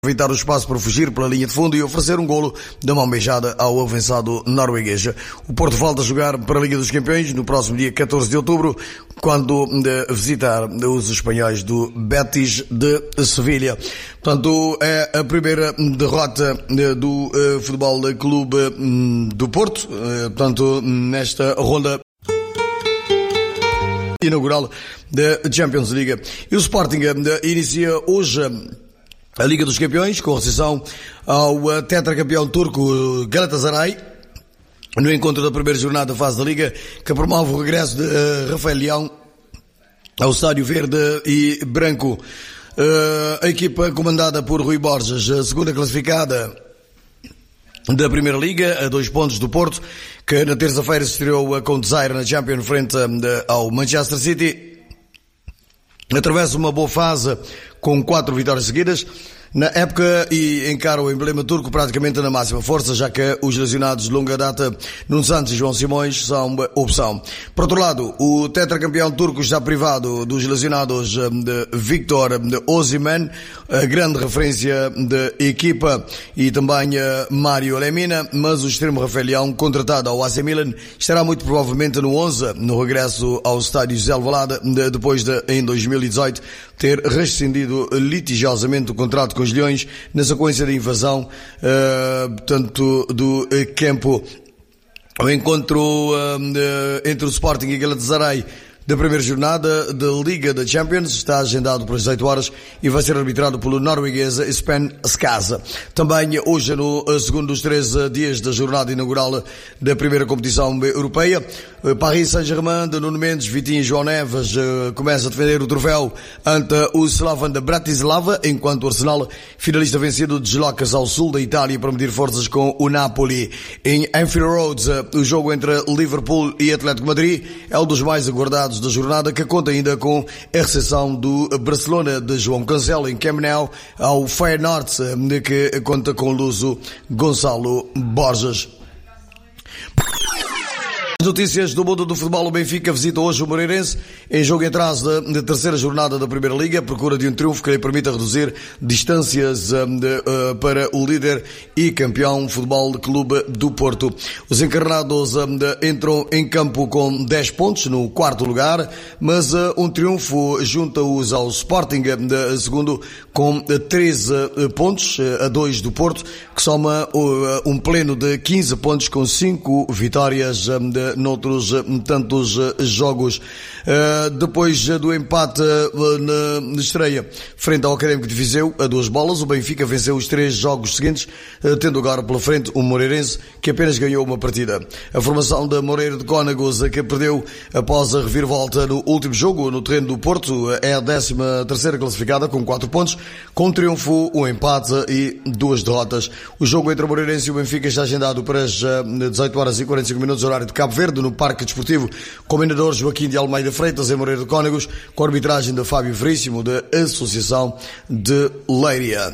Evitar o espaço para fugir pela linha de fundo e oferecer um golo da mão beijada ao avançado norueguês. O Porto volta a jogar para a Liga dos Campeões no próximo dia 14 de outubro, quando visitar os espanhóis do Betis de Sevilha. Portanto, é a primeira derrota do Futebol Clube do Porto, portanto, nesta ronda inaugural da Champions League. E o Sporting inicia hoje a Liga dos Campeões, com recepção ao tetracampeão turco Galatasaray, no encontro da primeira jornada da fase da Liga, que promove o regresso de Rafael Leão ao estádio verde e branco. A equipa comandada por Rui Borges, a segunda classificada da Primeira Liga, a 2 pontos do Porto, que na terça-feira se estreou com Desire na Champions frente ao Manchester City, atravessa uma boa fase com 4 vitórias seguidas na época e encara o emblema turco praticamente na máxima força, já que os lesionados de longa data Nuno Santos e João Simões são uma opção. Por outro lado, o tetracampeão turco está privado dos lesionados de Victor Osimhen, a grande referência da equipa, e também Mário Lemina, mas o extremo Rafael Leão, contratado ao AC Milan, estará muito provavelmente no 11 no regresso ao estádio José Alvalade, depois de, em 2018, ter rescindido litigiosamente o contrato com os Leões na sequência da invasão, portanto, do campo. O encontro entre o Sporting e Galatasaray da primeira jornada da Liga da Champions está agendado para as 18 horas e vai ser arbitrado pelo norueguês Sven Skaza. Também hoje, no segundo dos 13 dias da jornada inaugural da primeira competição europeia, Paris Saint-Germain de Nuno Mendes, Vitinho e João Neves começa a defender o troféu ante o Slavan de Bratislava, enquanto o Arsenal, finalista vencido, desloca-se ao sul da Itália para medir forças com o Napoli. Em Anfield Road, o jogo entre Liverpool e Atlético Madrid é um dos mais aguardados da jornada, que conta ainda com a recepção do Barcelona de João Cancelo em Camp Nou ao Feyenoord, que conta com o luso Gonçalo Borges. Notícias do mundo do futebol. O Benfica visita hoje o Moreirense em jogo em atraso da terceira jornada da Primeira Liga, à procura de um triunfo que lhe permita reduzir distâncias para o líder e campeão Futebol Clube do Porto. Os encarnados entram em campo com 10 pontos no quarto lugar, mas um triunfo junta-os ao Sporting, segundo, com 13 pontos, a 2 do Porto, que soma um pleno de 15 pontos com 5 vitórias noutros tantos jogos. Depois do empate na estreia frente ao Académico de Viseu a 2 bolas, o Benfica venceu os 3 jogos seguintes, tendo agora pela frente o Moreirense, que apenas ganhou uma partida. A formação da Moreira de Cónagos, que perdeu após a reviravolta no último jogo no terreno do Porto, é a 13ª classificada com 4 pontos, com um triunfo, um empate e 2 derrotas. O jogo entre o Moreirense e o Benfica está agendado para as 18 horas e 45 minutos, horário de Cabo Verde, no Parque Desportivo Comendador Joaquim de Almeida Freitas, em Moreira de Cónagos, com a arbitragem de Fábio Veríssimo, da Associação de Leiria.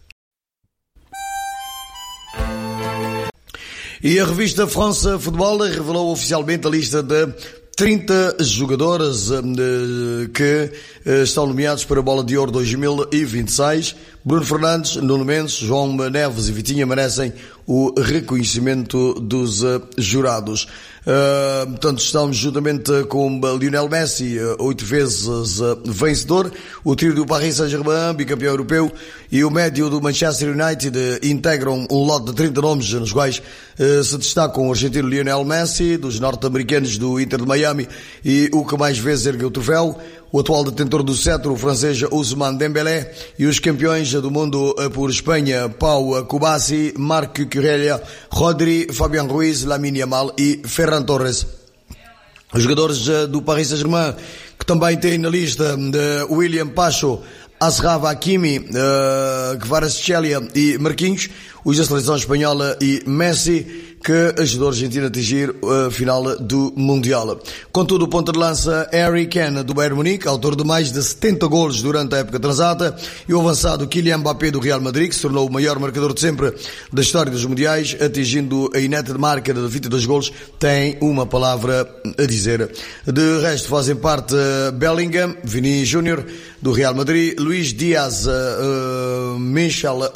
E a revista France Football revelou oficialmente a lista de 30 jogadores que estão nomeados para a Bola de Ouro 2026. Bruno Fernandes, Nuno Mendes, João Neves e Vitinha merecem o reconhecimento dos jurados. Portanto, estamos juntamente com Lionel Messi, 8 vezes vencedor, o trio do Paris Saint-Germain, bicampeão europeu, e o médio do Manchester United integram um lote de 30 nomes, nos quais se destacam o argentino Lionel Messi, dos norte-americanos do Inter de Miami e o que mais vezes ergueu o troféu, o atual detentor do cetro, o francês Ousmane Dembélé, e os campeões do mundo por Espanha, Pau Kubasi, Marc Cucurella, Rodri, Fabián Ruiz, Lamine Yamal e Ferran Torres. Os jogadores do Paris Saint-Germain, que também têm na lista de William Pacho, Ashraf Hakimi, Kvaratskhelia e Marquinhos, os da seleção espanhola e Messi, que ajudou a Argentina a atingir a final do Mundial. Contudo, o ponta de lança Harry Kane, do Bayern Munique, autor de mais de 70 golos durante a época transata, e o avançado Kylian Mbappé, do Real Madrid, que se tornou o maior marcador de sempre da história dos Mundiais, atingindo a inédita marca de 22 golos, tem uma palavra a dizer. De resto, fazem parte Bellingham, Vini Júnior, do Real Madrid, Luís Diaz, Michel